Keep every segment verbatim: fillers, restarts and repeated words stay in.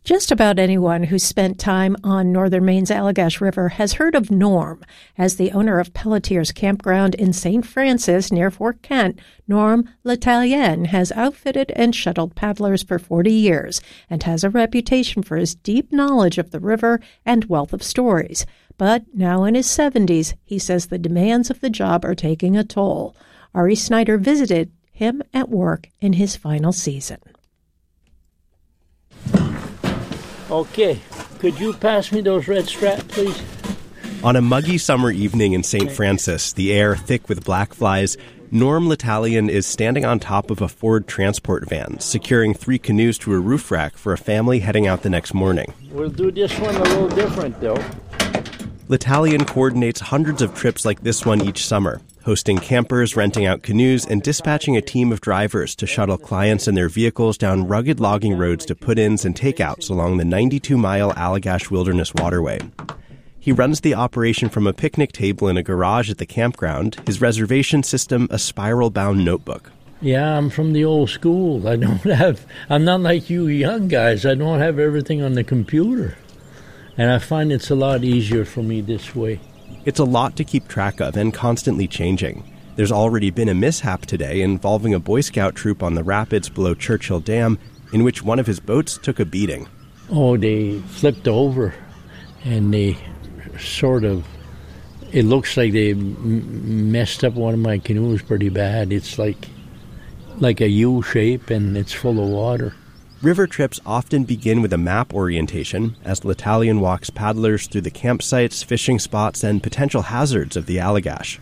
Just about anyone who's spent time on northern Maine's Allagash River has heard of Norm. As the owner of Pelletier's campground in Saint Francis near Fort Kent, Norm L'Italien has outfitted and shuttled paddlers for forty years and has a reputation for his deep knowledge of the river and wealth of stories. But now in his seventies, he says the demands of the job are taking a toll. Ari Snyder visited him at work in his final season. Okay, could you pass me those red straps, please? On a muggy summer evening in Saint Francis, the air thick with black flies, Norm L'Italien is standing on top of a Ford transport van, securing three canoes to a roof rack for a family heading out the next morning. We'll do this one a little different, though. L'Italien coordinates hundreds of trips like this one each summer, hosting campers, renting out canoes, and dispatching a team of drivers to shuttle clients and their vehicles down rugged logging roads to put-ins and takeouts along the ninety-two mile Allagash Wilderness Waterway. He runs the operation from a picnic table in a garage at the campground, his reservation system a spiral-bound notebook. Yeah, I'm from the old school. I don't have, I'm not like you young guys. I don't have everything on the computer. And I find it's a lot easier for me this way. It's a lot to keep track of and constantly changing. There's already been a mishap today involving a Boy Scout troop on the rapids below Churchill Dam, in which one of his boats took a beating. Oh, they flipped over, and they sort of, it looks like they m- messed up one of my canoes pretty bad. It's like, like a U shape, and it's full of water. River trips often begin with a map orientation as L'Italien walks paddlers through the campsites, fishing spots, and potential hazards of the Allagash.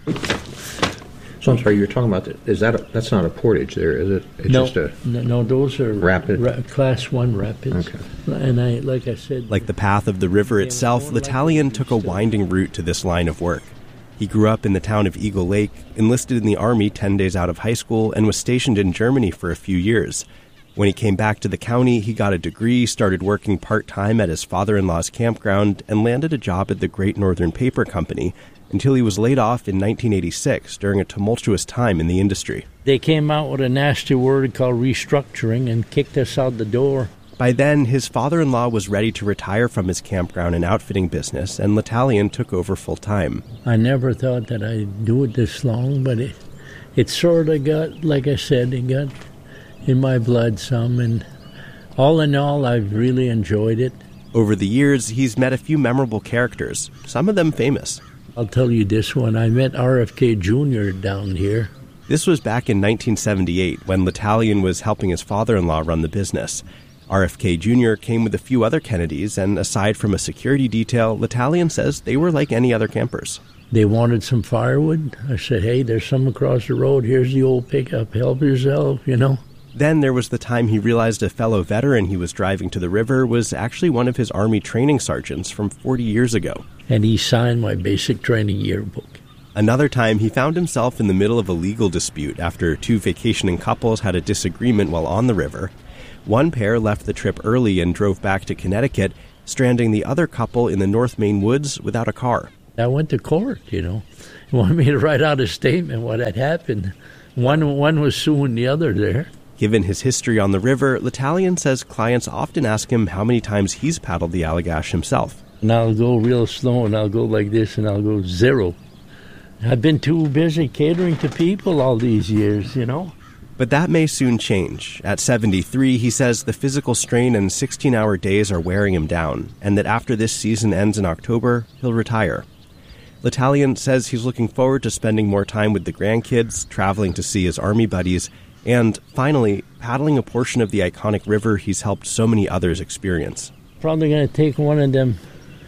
So I'm sorry, you're talking about, the, is that a, that's not a portage there, is it? It's no, just a no, no, those are rapid? Ra- class one rapids. Okay. And I, like I said... Like the path of the river itself, L'Italien took a winding route to this line of work. He grew up in the town of Eagle Lake, enlisted in the Army ten days out of high school, and was stationed in Germany for a few years. When he came back to the county, he got a degree, started working part-time at his father-in-law's campground, and landed a job at the Great Northern Paper Company until he was laid off in nineteen eighty-six during a tumultuous time in the industry. They came out with a nasty word called restructuring and kicked us out the door. By then, his father-in-law was ready to retire from his campground and outfitting business, and L'Italien took over full-time. I never thought that I'd do it this long, but it, it sort of got, like I said, it got in my blood some, and all in all, I've really enjoyed it. Over the years, he's met a few memorable characters, some of them famous. I'll tell you this one. I met R F K Junior down here. This was back in nineteen seventy-eight, when L'Italien was helping his father-in-law run the business. R F K Junior came with a few other Kennedys, and aside from a security detail, L'Italien says they were like any other campers. They wanted some firewood. I said, hey, there's some across the road. Here's the old pickup. Help yourself, you know. Then there was the time he realized a fellow veteran he was driving to the river was actually one of his Army training sergeants from forty years ago. And he signed my basic training yearbook. Another time, he found himself in the middle of a legal dispute after two vacationing couples had a disagreement while on the river. One pair left the trip early and drove back to Connecticut, stranding the other couple in the North Maine woods without a car. I went to court, you know. They wanted me to write out a statement what had happened. One, one was suing the other there. Given his history on the river, L'Italien says clients often ask him how many times he's paddled the Allagash himself. And I'll go real slow, and I'll go like this, and I'll go zero. I've been too busy catering to people all these years, you know. But that may soon change. At seventy-three, he says the physical strain and sixteen-hour days are wearing him down, and that after this season ends in October, he'll retire. L'Italien says he's looking forward to spending more time with the grandkids, traveling to see his Army buddies, and, finally, paddling a portion of the iconic river he's helped so many others experience. Probably going to take one of them,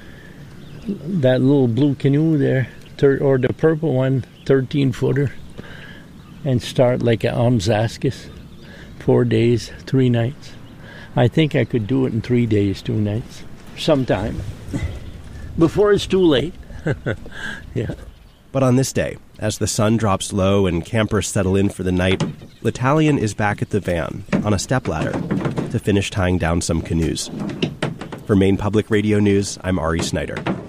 that little blue canoe there, thir- or the purple one, thirteen-footer, and start like a Amzaskis, four days, three nights. I think I could do it in three days, two nights, sometime, before it's too late. Yeah. But on this day, as the sun drops low and campers settle in for the night, L'Italien is back at the van, on a stepladder, to finish tying down some canoes. For Maine Public Radio News, I'm Ari Snyder.